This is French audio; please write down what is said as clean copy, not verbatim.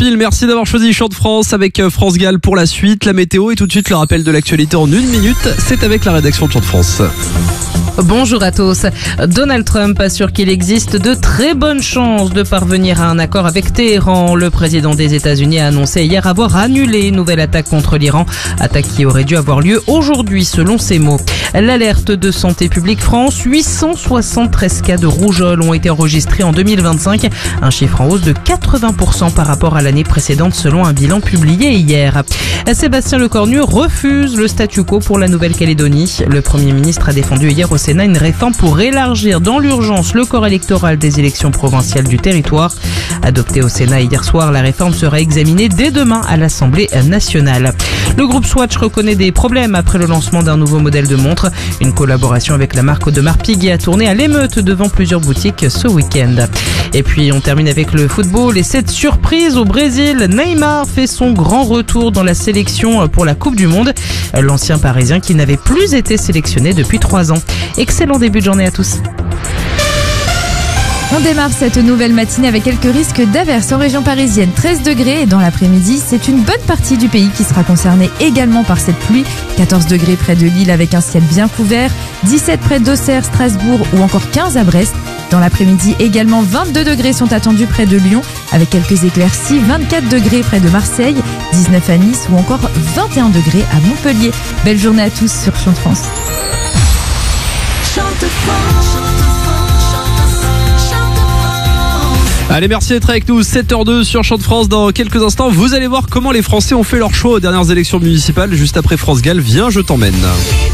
Basile, merci d'avoir choisi Chant de France avec France Gall pour la suite, la météo et tout de suite le rappel de l'actualité en 1 minute. C'est avec la rédaction de Chant de France. Bonjour à tous. Donald Trump assure qu'il existe de très bonnes chances de parvenir à un accord avec Téhéran. Le président des États-Unis a annoncé hier avoir annulé une nouvelle attaque contre l'Iran, attaque qui aurait dû avoir lieu aujourd'hui selon ses mots. L'alerte de Santé publique France, 873 cas de rougeole ont été enregistrés en 2025, un chiffre en hausse de 80% par rapport à l'année précédente selon un bilan publié hier. Sébastien Lecornu refuse le statu quo pour la Nouvelle-Calédonie. Le Premier ministre a défendu hier au Sénat une réforme pour élargir dans l'urgence le corps électoral des élections provinciales du territoire. Adoptée au Sénat hier soir, la réforme sera examinée dès demain à l'Assemblée nationale. Le groupe Swatch reconnaît des problèmes après le lancement d'un nouveau modèle de montre. Une collaboration avec la marque Audemars Piguet a tourné à l'émeute devant plusieurs boutiques ce week-end. Et puis on termine avec le football et cette surprise au Brésil. Neymar fait son grand retour dans la sélection pour la Coupe du Monde. L'ancien Parisien qui n'avait plus été sélectionné depuis 3 ans. Excellent début de journée à tous. On démarre cette nouvelle matinée avec quelques risques d'averses en région parisienne. 13 degrés et dans l'après-midi, c'est une bonne partie du pays qui sera concernée également par cette pluie. 14 degrés près de Lille avec un ciel bien couvert. 17 près d'Auxerre, Strasbourg ou encore 15 à Brest. Dans l'après-midi également, 22 degrés sont attendus près de Lyon avec quelques éclaircies. 24 degrés près de Marseille, 19 à Nice ou encore 21 degrés à Montpellier. Belle journée à tous sur Chant de France. Allez, merci d'être avec nous, 7h02 sur Chant de France. Dans quelques instants, vous allez voir comment les Français ont fait leur choix aux dernières élections municipales. Juste après France Gall, viens, je t'emmène.